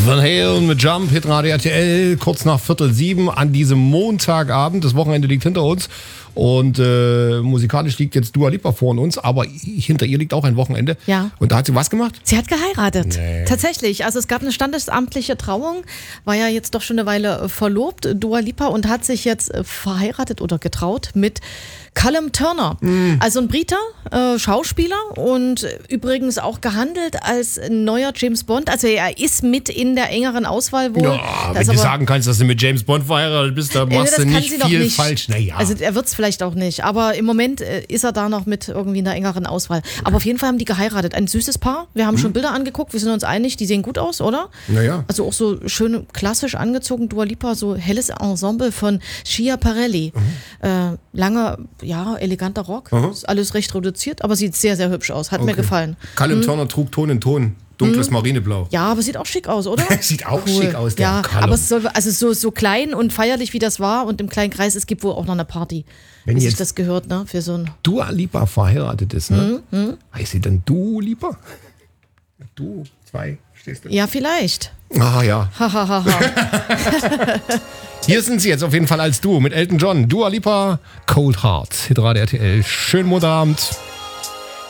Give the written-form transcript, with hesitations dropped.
Van Halen mit Jump, Hitradio RTL, kurz nach 6:45 an diesem Montagabend. Das Wochenende liegt hinter uns und musikalisch liegt jetzt Dua Lipa vor uns, aber hinter ihr liegt auch ein Wochenende. Ja. Und da hat sie was gemacht? Sie hat geheiratet. Nee. Tatsächlich. Also es gab eine standesamtliche Trauung, war ja jetzt doch schon eine Weile verlobt, Dua Lipa, und hat sich jetzt verheiratet oder getraut mit Callum Turner. Also ein Briter, Schauspieler und übrigens auch gehandelt als neuer James Bond. Also er ist mit in der engeren Auswahl wohl. Ja, wenn du sagen kannst, dass du mit James Bond verheiratet bist, dann machst du nicht viel falsch. Naja. Also er wird es vielleicht auch nicht, aber im Moment ist er da noch mit irgendwie in der engeren Auswahl. Aber auf jeden Fall haben die geheiratet. Ein süßes Paar. Wir haben schon Bilder angeguckt, wir sind uns einig, die sehen gut aus, oder? Naja. Also auch so schön klassisch angezogen, Dua Lipa, so helles Ensemble von Schià Pirelli. Lange, ja, eleganter Rock, ist alles recht reduziert, aber sieht sehr, sehr hübsch aus, hat mir gefallen. Callum Turner trug Ton in Ton, dunkles Marineblau. Ja, aber sieht auch schick aus, oder? Sieht auch schick aus, der ja, Callum. aber es soll, also so klein und feierlich wie das war und im kleinen Kreis, es gibt wohl auch noch eine Party. Wenn wie sich jetzt das gehört, ne, für so ein... Dua Lipa verheiratet ist, ne? Heißt sie dann Du Lipa? Du, zwei, stehst du? Ja, vielleicht. Ah ja. Hier sind sie jetzt auf jeden Fall als Duo mit Elton John, Dua Lipa, Cold Heart, Hitradio RTL. Schönen Montagabend.